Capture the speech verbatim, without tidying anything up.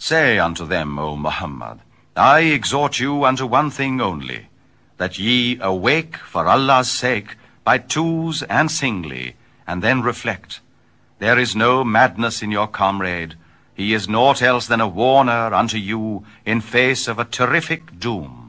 Say unto them, O Muhammad, I exhort you unto one thing only, that ye awake for Allah's sake by twos and singly, and then reflect. There is no madness in your comrade. He is naught else than a warner unto you in face of a terrific doom.